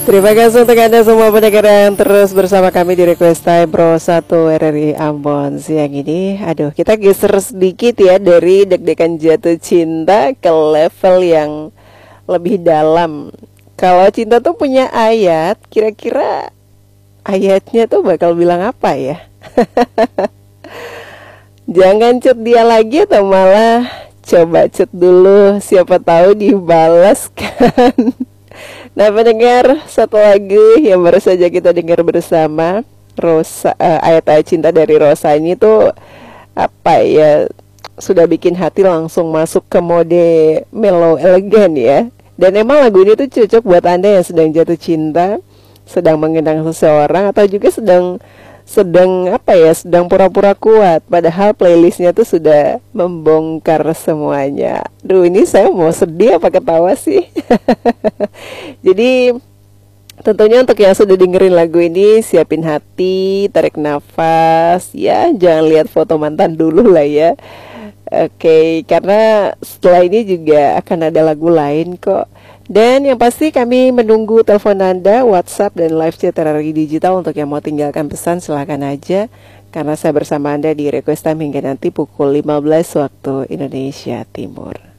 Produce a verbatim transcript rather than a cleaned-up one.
Terima kasih untuk Anda semua pendengar yang terus bersama kami di Request Time Pro satu R R I Ambon siang ini. Aduh, kita geser sedikit ya dari deg-degan jatuh cinta ke level yang lebih dalam. Kalau cinta tuh punya ayat, kira-kira ayatnya tuh bakal bilang apa ya? Jangan chat dia lagi atau malah coba chat dulu, siapa tahu dibalas kan. Nah pendengar, satu lagu yang baru saja kita dengar bersama, Rosa, uh, ayat-ayat cinta dari Rosa ini tuh apa ya, sudah bikin hati langsung masuk ke mode mellow elegan ya. Dan emang lagu ini tuh cocok buat Anda yang sedang jatuh cinta, sedang mengenang seseorang, atau juga sedang sedang apa ya, sedang pura-pura kuat, padahal playlistnya tuh sudah membongkar semuanya. Duh, ini saya mau sedih apa ketawa sih? Jadi tentunya untuk yang sudah dengerin lagu ini, siapin hati, tarik nafas, ya jangan lihat foto mantan dulu lah ya. Oke, karena setelah ini juga akan ada lagu lain kok. Dan yang pasti kami menunggu telepon Anda, WhatsApp, dan live chat R R I Digital. Untuk yang mau tinggalkan pesan silahkan aja, karena saya bersama Anda di Request Time hingga nanti pukul lima belas waktu Indonesia Timur.